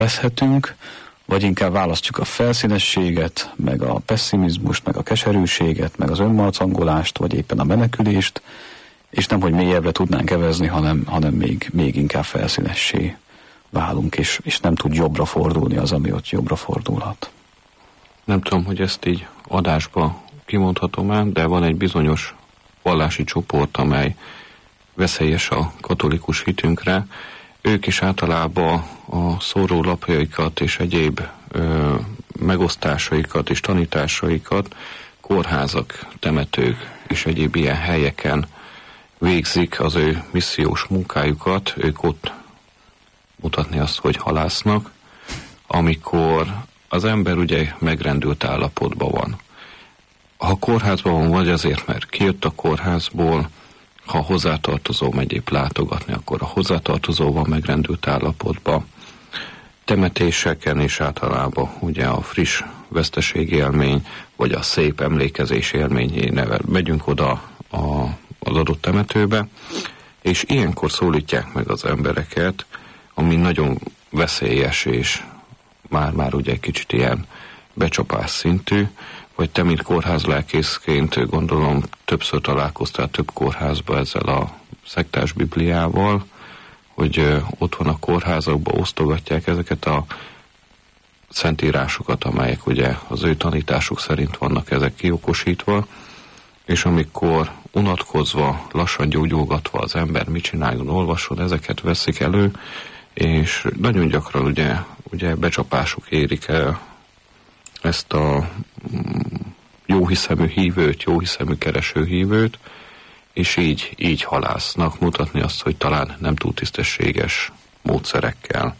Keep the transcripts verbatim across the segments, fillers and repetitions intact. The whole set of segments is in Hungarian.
veszhetünk, vagy inkább választjuk a felszínességet, meg a pessimizmust, meg a keserűséget, meg az önmarcangolást, vagy éppen a menekülést, és nem, hogy mélyebbre tudnánk evezni, hanem, hanem még, még inkább felszínessé válunk, és, és nem tud jobbra fordulni az, ami ott jobbra fordulhat. Nem tudom, hogy ezt így adásba kimondhatom-e, de van egy bizonyos vallási csoport, amely veszélyes a katolikus hitünkre. Ők is általában a szórólapjaikat és egyéb ö, megosztásaikat és tanításaikat kórházak, temetők és egyéb ilyen helyeken végzik az ő missziós munkájukat. Ők ott mutatni azt, hogy halásznak, amikor az ember ugye megrendült állapotban van. Ha kórházban van, vagy azért, mert kijött a kórházból, ha a hozzátartozó megy épp látogatni, akkor a hozzátartozó van megrendült állapotban. Temetéseken és általában ugye a friss veszteségélmény, vagy a szép emlékezés élményénél megyünk oda a, az adott temetőbe, és ilyenkor szólítják meg az embereket, ami nagyon veszélyes, és már-már ugye egy kicsit ilyen becsapás szintű, vagy te, mint kórházlelkészként gondolom többször találkoztál több kórházba ezzel a szektás bibliával, hogy ott van a kórházakban, osztogatják ezeket a szentírásokat, amelyek ugye az ő tanításuk szerint vannak ezek kiokosítva, és amikor unatkozva, lassan gyógyulgatva az ember mit csináljon, olvasson, ezeket veszik elő, és nagyon gyakran ugye, ugye becsapásuk érik el ezt a jóhiszemű hívőt, jóhiszemű kereső hívőt, és így, így halásznak, mutatni azt, hogy talán nem túl tisztességes módszerekkel.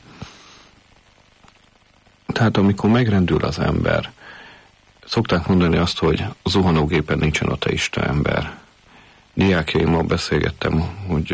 Tehát amikor megrendül az ember, szokták mondani azt, hogy a zuhanógépen nincsen ateista ember. Diákjaimmal beszélgettem, hogy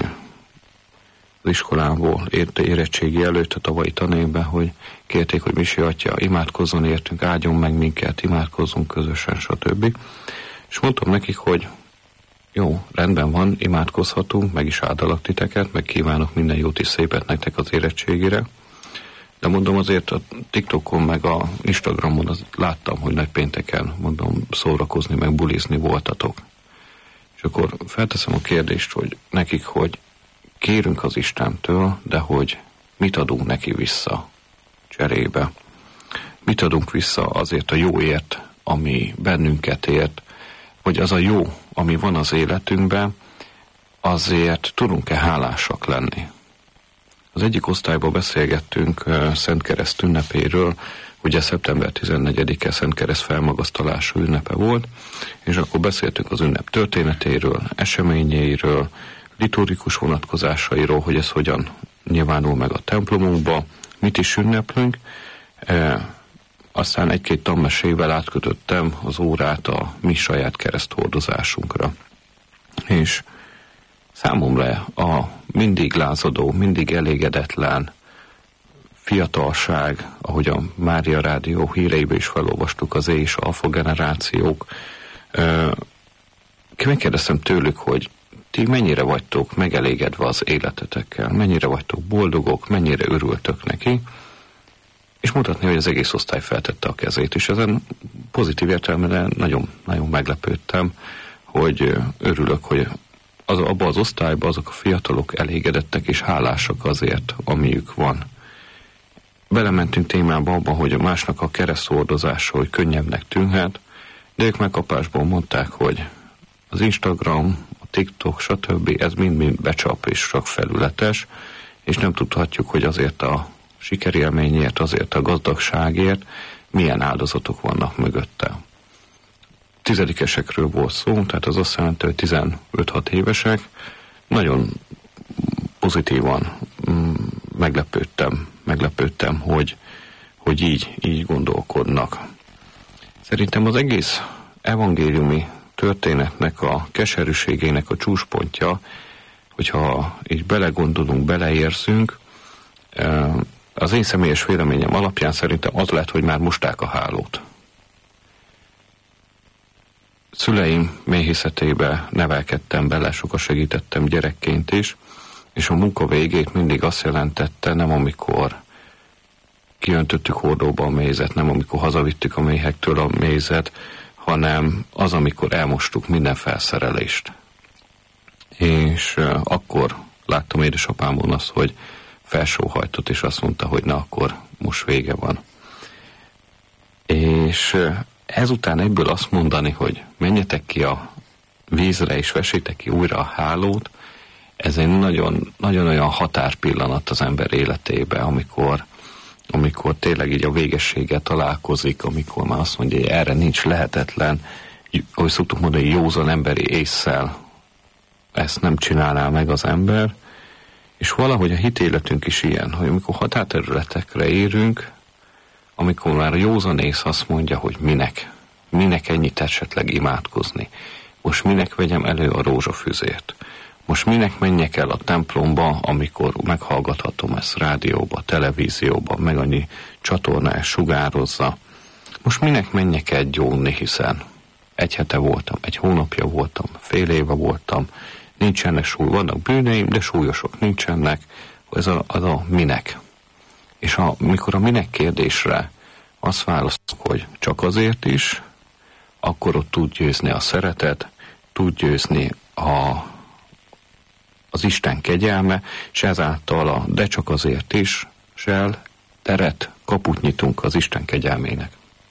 az iskolából érettségi előtt a tavalyi tanévben, hogy kérték, hogy Misi atya, imádkozzon értünk, áldjon meg minket, imádkozzunk közösen, stb. És mondtam nekik, hogy jó, rendben van, imádkozhatunk, meg is áldalak titeket, meg kívánok minden jót és szépet nektek az érettségére. De mondom, azért a TikTokon meg a Instagramon az láttam, hogy nagypénteken, mondom, szórakozni meg bulizni voltatok. És akkor felteszem a kérdést, hogy nekik, hogy kérünk az Istentől, de hogy mit adunk neki vissza cserébe. Mit adunk vissza azért a jóért, ami bennünket ért, hogy az a jó, ami van az életünkben, azért tudunk-e hálásak lenni. Az egyik osztályban beszélgettünk uh, Szentkereszt ünnepéről, ugye szeptember tizennegyedike Szentkereszt felmagasztalása ünnepe volt, és akkor beszéltünk az ünnep történetéről, eseményeiről, liturgikus vonatkozásairól, hogy ez hogyan nyilvánul meg a templomunkba, mit is ünneplünk. E, aztán egy-két tanmesével átkötöttem az órát a mi saját kereszthordozásunkra. És számomra a mindig lázadó, mindig elégedetlen fiatalság, ahogy a Mária Rádió híreibe is felolvastuk, az é és alfa generációk, e, megkérdeztem tőlük, hogy ti mennyire vagytok megelégedve az életetekkel, mennyire vagytok boldogok, mennyire örültök neki, és mutatni, hogy az egész osztály feltette a kezét, és ezen pozitív értelemben nagyon, nagyon meglepődtem, hogy örülök, hogy az, abban az osztályban azok a fiatalok elégedettek és hálásak azért, amiük van. Belementünk témába abban, hogy a másnak a kereszthordozása, hogy könnyebbnek tűnhet, de ők megkapásból mondták, hogy az Instagram, TikTok, stb. Ez mind-mind becsap és csak felületes, és nem tudhatjuk, hogy azért a sikerélményért, azért a gazdagságért milyen áldozatok vannak mögötte. Tizedikesekről volt szó, tehát az azt jelenti, hogy tizenöt-hat évesek. Nagyon pozitívan mm, meglepődtem, meglepődtem, hogy, hogy így, így gondolkodnak. Szerintem az egész evangéliumi történetnek a keserűségének a csúcspontja, hogyha így belegondolunk, beleérzünk, az én személyes véleményem alapján szerintem az lett, hogy már mosták a hálót. Szüleim méhészetébe nevelkedtem bele, sokat segítettem gyerekként is, és a munka végét mindig azt jelentette, nem amikor kiöntöttük hordóba a mézet, nem amikor hazavittük a méhektől a mézet, hanem az, amikor elmostuk minden felszerelést. És uh, akkor láttam édesapámon azt, hogy felsóhajtott, és azt mondta, hogy na, akkor most vége van. És uh, ezután ebből azt mondani, hogy menjetek ki a vízre, és vessétek ki újra a hálót, ez egy nagyon, nagyon olyan határpillanat az ember életébe, amikor, amikor tényleg így a végességgel találkozik, amikor már azt mondja, hogy erre nincs lehetetlen, ahogy szoktuk mondani, józan emberi ésszel ezt nem csinálná meg az ember, és valahogy a hitéletünk is ilyen, hogy amikor határterületekre érünk, amikor már a józan ész azt mondja, hogy minek, minek ennyit esetleg imádkozni, most minek vegyem elő a rózsafüzért, most minek menjek el a templomba, amikor meghallgathatom ezt rádióba, televízióba, meg annyi csatornás sugározza. Most minek menjek el gyónni, hiszen egy hete voltam, egy hónapja voltam, fél éve voltam, nincsenek súly, vannak bűneim, de súlyosok nincsenek, ez a, az a minek. És a, mikor a minek kérdésre azt választok, hogy csak azért is, akkor ott tud győzni a szeretet, tud győzni a az Isten kegyelme, és ezáltal a de csak azért is, sel, teret, kaput nyitunk az Isten kegyelmének.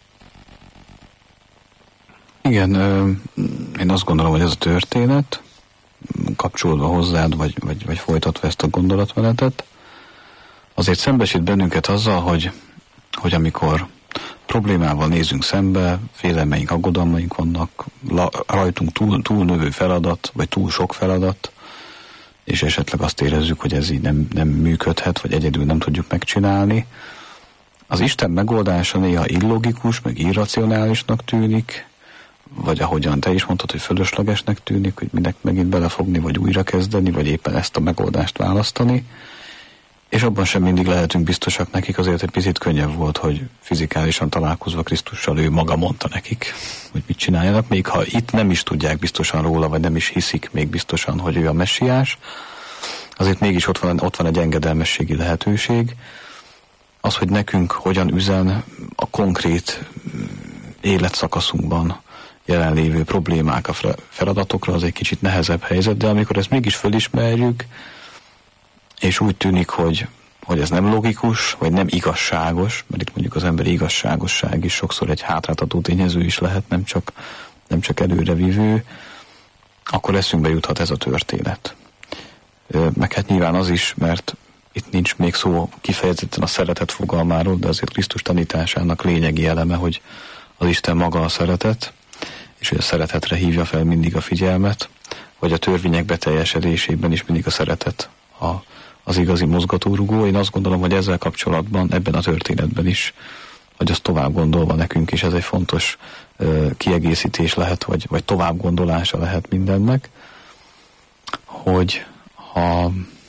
Igen, én azt gondolom, hogy ez a történet, kapcsolódva hozzád, vagy, vagy, vagy folytatva ezt a gondolatmenetet, azért szembesít bennünket azzal, hogy, hogy amikor problémával nézünk szembe, félelmeink, aggodalmaink vannak, rajtunk túl, túl növő feladat, vagy túl sok feladat, és esetleg azt érezzük, hogy ez így nem, nem működhet, vagy egyedül nem tudjuk megcsinálni. Az Isten megoldása néha illogikus, meg irracionálisnak tűnik, vagy ahogyan te is mondtad, hogy fölöslegesnek tűnik, hogy minek megint belefogni, vagy újra kezdeni, vagy éppen ezt a megoldást választani. És abban sem mindig lehetünk biztosak nekik, azért egy picit könnyebb volt, hogy fizikálisan találkozva Krisztussal ő maga mondta nekik, hogy mit csináljanak, még ha itt nem is tudják biztosan róla, vagy nem is hiszik még biztosan, hogy ő a messiás, azért mégis ott van, ott van egy engedelmességi lehetőség. Az, hogy nekünk hogyan üzen a konkrét életszakaszunkban jelenlévő problémák a feladatokra, az egy kicsit nehezebb helyzet, de amikor ezt mégis fölismerjük, és úgy tűnik, hogy, hogy ez nem logikus, vagy nem igazságos, mert itt mondjuk az emberi igazságosság is sokszor egy hátráltató tényező is lehet, nem csak, nem csak előrevívő, akkor eszünkbe juthat ez a történet. Meg hát nyilván az is, mert itt nincs még szó kifejezetten a szeretet fogalmáról, de azért Krisztus tanításának lényegi eleme, hogy az Isten maga a szeretet, és hogy a szeretetre hívja fel mindig a figyelmet, vagy a törvények beteljesedésében is mindig a szeretet a az igazi mozgatórugó. Én azt gondolom, hogy ezzel kapcsolatban, ebben a történetben is, hogy azt tovább gondolva nekünk is ez egy fontos uh, kiegészítés lehet, vagy, vagy tovább gondolása lehet mindennek, hogy ha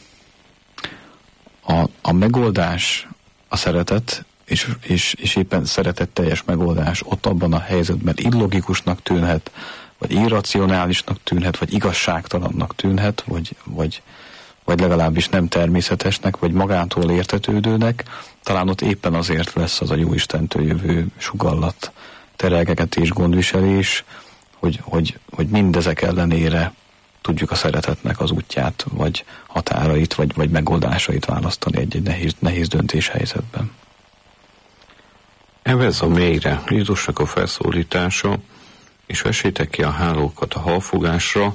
a, a megoldás a szeretet, és, és, és éppen szeretetteljes megoldás ott abban a helyzetben illogikusnak tűnhet, vagy irracionálisnak tűnhet, vagy igazságtalannak tűnhet, vagy, vagy vagy legalábbis nem természetesnek, vagy magától értetődőnek, talán ott éppen azért lesz az a jó Istentől jövő sugallat, terelgetés, gondviselés, hogy, hogy, hogy mindezek ellenére tudjuk a szeretetnek az útját, vagy határait, vagy, vagy megoldásait választani egy-egy nehéz, nehéz döntéshelyzetben. Evez a mélyre Jézusnak a felszólítása, és vessétek ki a hálókat a halfogásra.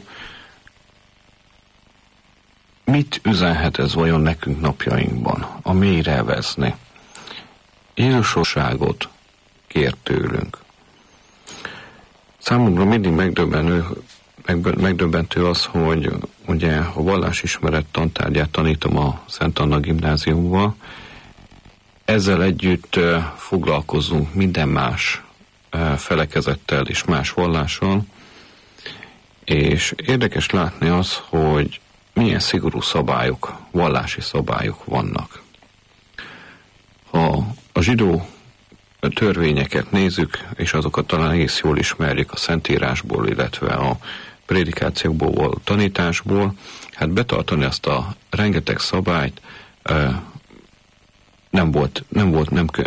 Mit üzenhet ez vajon nekünk napjainkban? A mélyre evezni. Jézusosságot kér tőlünk. Számunkra mindig megdöbbenő, megdöbbentő az, hogy ugye a vallásismeret tantárgyát tanítom a Szent Anna gimnáziumban. Ezzel együtt foglalkozunk minden más felekezettel és más vallással, és érdekes látni az, hogy milyen szigorú szabályok, vallási szabályok vannak. Ha a zsidó törvényeket nézzük, és azokat talán egész jól ismerjük a Szentírásból, illetve a prédikációkból, tanításból, hát betartani azt a rengeteg szabályt nem volt, nem volt, nem,